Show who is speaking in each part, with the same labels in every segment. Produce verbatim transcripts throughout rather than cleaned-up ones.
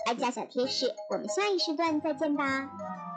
Speaker 1: 爱家小贴士，我们下一时段再见吧。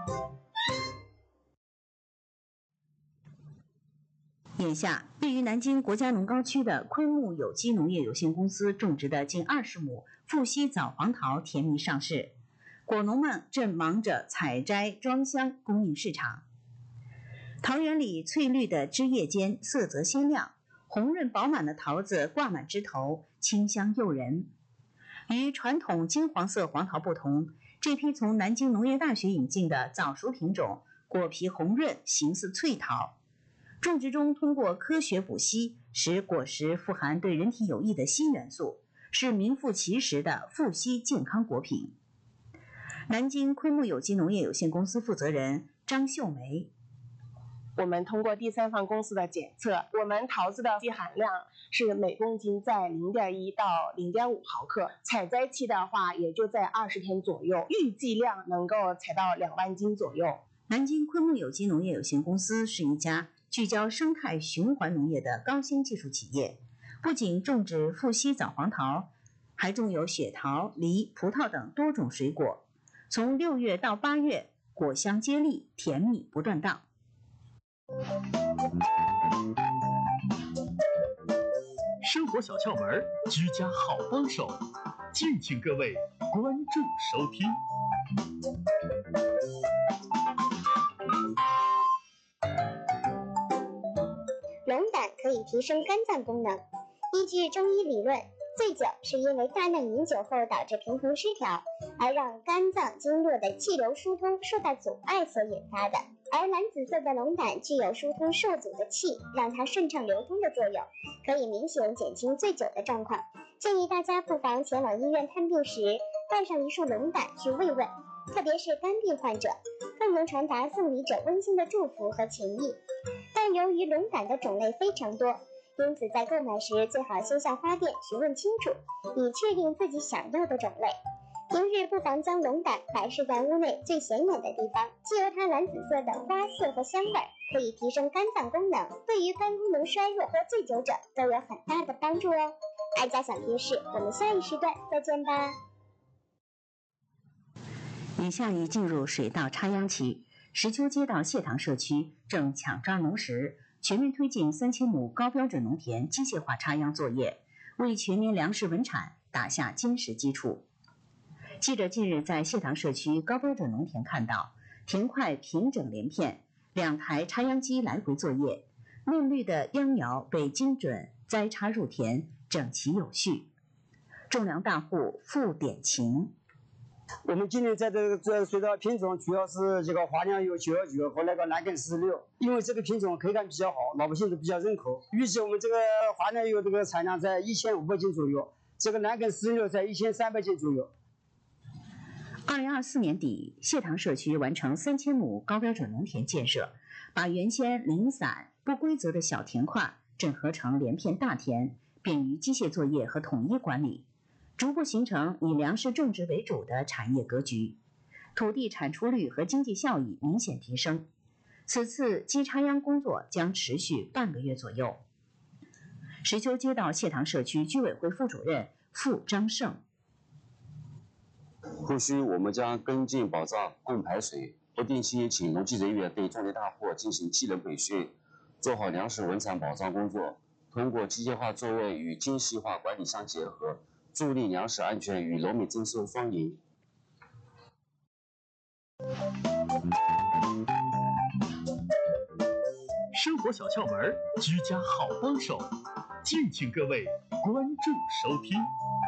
Speaker 2: 眼下，位于南京国家农高区的昆木有机农业有限公司种植的近二十亩富硒枣黄桃甜蜜上市，果农们正忙着采摘装箱供应市场。桃园里翠绿的枝叶间色泽鲜亮，红润饱满的桃子挂满枝头，清香诱人。与传统金黄色黄桃不同，这批从南京农业大学引进的早熟品种，果皮红润，形似脆桃。种植中通过科学补硒，使果实富含对人体有益的硒元素，是名副其实的富硒健康果品。南京昆木有机农业有限公司负责人张秀梅：
Speaker 3: 我们通过第三方公司的检测，我们桃子的硒含量是每公斤在 零点一 到 零点五 毫克，采摘期的话也就在二十天左右，预计量能够采到两万斤左右。
Speaker 2: 南京昆木有机农业有限公司是一家聚焦生态循环农业的高新技术企业，不仅种植富硒枣黄桃，还种有雪桃、梨、葡萄等多种水果。从六月到八月，果香接力，甜蜜不断档。
Speaker 4: 生活小窍门，居家好帮手，敬请各位关注收听。
Speaker 1: 龙胆可以提升肝脏功能。依据中医理论，醉酒是因为大量饮酒后导致平衡失调，而让肝脏经络的气流疏通受到阻碍所引发的。而蓝紫色的龙胆具有疏通受阻的气，让它顺畅流通的作用，可以明显减轻醉酒的状况。建议大家不妨前往医院探病时带上一束龙胆去慰问，特别是肝病患者，更能传达送礼者温馨的祝福和情谊。但由于龙胆的种类非常多，因此在购买时最好先向花店询问清楚，以确定自己想要的种类。平日不妨将龙胆摆饰在屋内最显眼的地方，既有它蓝紫色的花色和香味，可以提升肝脏功能，对于肝功能衰弱和醉酒者都有很大的帮助哦。爱家小贴士，我们下一时段再见吧。
Speaker 2: 眼下已进入水稻插秧期，石丘街道谢塘社区正抢抓农时，全面推进三千亩高标准农田机械化插秧作业，为全年粮食稳产打下坚实基础。记者近日在谢塘社区高标准农田看到，田块平整连片，两台插秧机来回作业，嫩绿的秧苗被精准栽插入田，整齐有序。种粮大户付典勤：
Speaker 5: 我们今年在这个这水稻品种主要是这个华娘有九幺九和那个蓝根四十六，因为这个品种口感比较好，老百姓都比较认可。预计我们这个华娘有这个产量在一千五百斤左右，这个蓝根四十六在一千三百斤左右。
Speaker 2: 二零二四年底，谢塘社区完成三千亩高标准农田建设，把原先零散不规则的小田块整合成连片大田，便于机械作业和统一管理，逐步形成以粮食种植为主的产业格局，土地产出率和经济效益明显提升。此次机插秧工作将持续半个月左右。石丘街道谢塘社区居委会副主任傅张胜：
Speaker 6: 后续我们将跟进保障供排水，不定期请农技人员对种植大户进行技能培训，做好粮食稳产保障工作。通过机械化作业与精细化管理相结合，助力粮食安全与农民增收双赢。
Speaker 4: 生活小窍门，居家好帮手，敬请各位关注收听。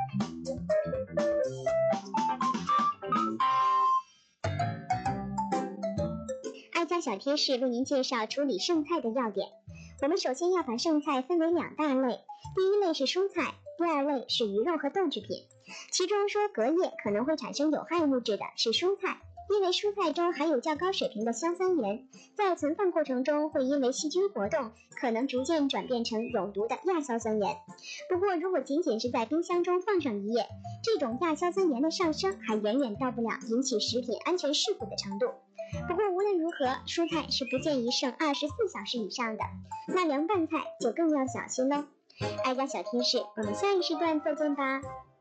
Speaker 1: 爱家小贴士为您介绍处理剩菜的要点。我们首先要把剩菜分为两大类，第一类是蔬菜，第二类是鱼肉和豆制品。其中说隔夜可能会产生有害物质的是蔬菜，因为蔬菜中含有较高水平的硝酸盐，在存放过程中会因为细菌活动，可能逐渐转变成有毒的亚硝酸盐。不过如果仅仅是在冰箱中放上一夜，这种亚硝酸盐的上升还远远到不了引起食品安全事故的程度。不过无论如何，蔬菜是不建议剩二十四小时以上的，那凉拌菜就更要小心喽。爱家小贴士，我们下一时段再见吧。